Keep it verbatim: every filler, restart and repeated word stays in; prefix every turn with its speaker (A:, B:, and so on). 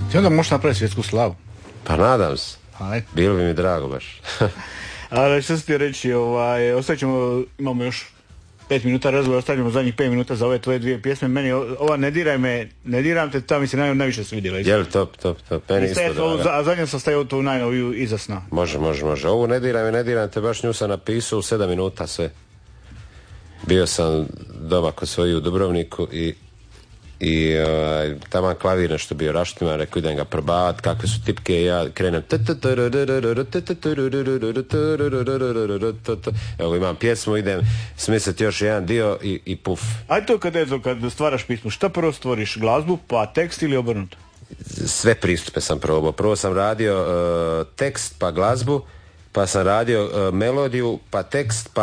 A: Ti onda možeš napraviti svjetsku slavu.
B: Pa nadam se.
A: Aj.
B: Bilo bi mi drago baš.
A: Ali što se ti reći, ovaj, ostavit ćemo, imamo još pet minuta razgovora, ostavljamo zadnjih pet minuta za ove tvoje dvije pjesme. Meni ova Ne diraj me, ne diram te, ta mi se naj, najviše svidjela.
B: Jel, top, top, top. Meni isto draga.
A: A zadnje sam stavio tu najnoviju Iza sna.
B: Može, može, može. Ovu Ne diraj me, ne diram te, baš nju sam napisao u sedam minuta sve. Bio sam doma kod svoji u Dubrovniku i i uh, taman klavir nešto bio raštima, rekao idem ga probavat, kakve su tipke, ja krenem evo imam pjesmu, idem smisliti još jedan dio i, i puf.
A: Aj to kad, eto, kad stvaraš pismu, šta prvo stvoriš, glazbu pa tekst ili obrnuto?
B: Sve pristupe sam probao. Prvo sam radio uh, tekst pa glazbu, pa sam radio uh, melodiju pa tekst pa